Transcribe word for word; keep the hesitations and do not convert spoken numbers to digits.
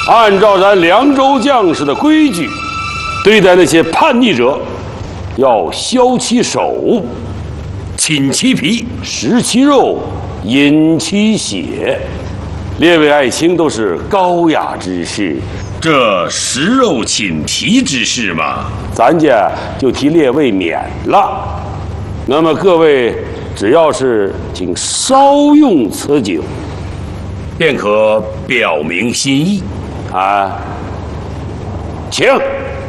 按照咱凉州将士的规矩，对待那些叛逆者，要削其手，亲其皮，食其肉，饮其血。列位爱卿都是高雅之士，这食肉寝皮之事嘛，咱家就替列位免了。那么各位只要是请稍用此酒，便可表明心意啊，请。